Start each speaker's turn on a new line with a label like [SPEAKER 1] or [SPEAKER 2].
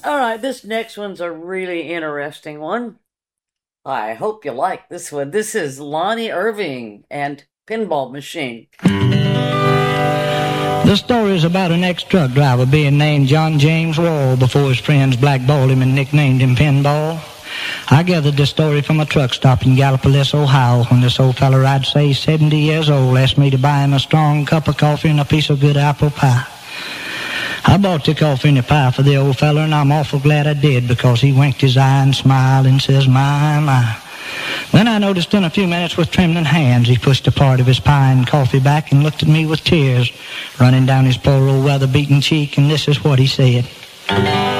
[SPEAKER 1] All right, this next one's a really interesting one. I hope you like this one. This is Lonnie Irving and Pinball Machine.
[SPEAKER 2] The story is about an ex-truck driver being named John James Wall before his friends blackballed him and nicknamed him Pinball. I gathered this story from a truck stop in Gallipolis, Ohio, when this old feller, I'd say 70 years old, asked me to buy him a strong cup of coffee and a piece of good apple pie. I bought the coffee and the pie for the old feller, and I'm awful glad I did, because he winked his eye and smiled and says, my, my. Then I noticed in a few minutes with trembling hands he pushed a part of his pie and coffee back and looked at me with tears running down his poor old weather-beaten cheek, and this is what he said.